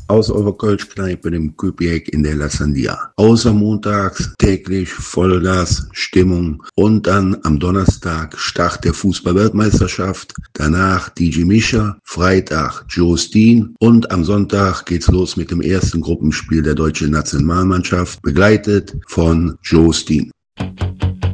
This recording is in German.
aus eurer Kölschkneipe, dem Küpiek in der La Sandia. Außer montags täglich Vollgas, Stimmung und dann am Donnerstag Start der Fußball-Weltmeisterschaft, danach DJ Mischa, Freitag Joe Steen und am Sonntag geht's los mit dem ersten Gruppenspiel der deutschen Nationalmannschaft, begleitet von Joe Steen.